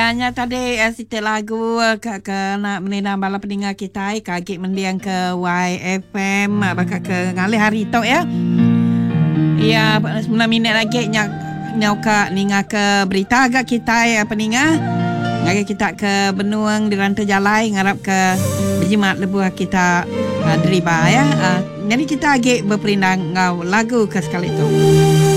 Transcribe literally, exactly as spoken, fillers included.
Nya tadi uh, sita lagu uh, ke, ke nak menina bala pendengar kita eh, kagik mendiang ke Y F M uh, bakal ke ngalih hari tu ya. Ya sembilan minit lagi nyak nyauka ninga ke berita agak kita ya pendengar. Ngagi kita ke Benuang di Rantai Jalai ngarap ke berjimat lebuh kita uh, deriba ya. Uh, jadi kita agak berperindang ngau lagu ke sekali tu.